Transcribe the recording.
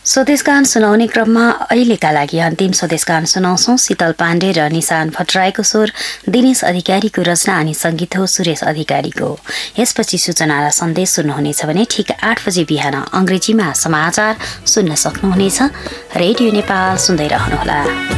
स्वदेशगान सुनाउने क्रममा अहिलेका लागि अन्तिम स्वदेशगान सुनाउँछौं। शीतल पाण्डे र निशान भट्टराईको स्वर, दिनेश अधिकारीको रचना अनि संगीत हो सुरेश अधिकारीको। यसपछि सूचना र सन्देश सुन्नुहुनेछ भने ठिक 8 बजे बिहान अंग्रेजीमा समाचार सुन्न सक्नुहुनेछ। रेडियो नेपाल सुन्दै रहनुहोला।